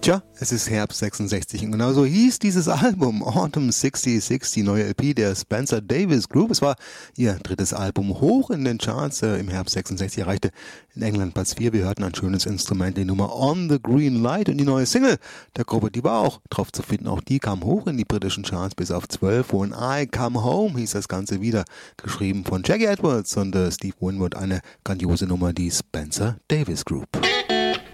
Tja, es ist Herbst 66 und genau so hieß dieses Album, Autumn 66, die neue LP der Spencer Davis Group. Es war ihr drittes Album, hoch in den Charts. Im Herbst 66 erreichte in England Platz 4. Wir hörten ein schönes Instrument, die Nummer On the Green Light, und die neue Single der Gruppe, die war auch drauf zu finden. Auch die kam hoch in die britischen Charts bis auf 12. When I Come Home hieß das Ganze wieder, geschrieben von Jackie Edwards und Steve Winwood. Eine grandiose Nummer, die Spencer Davis Group.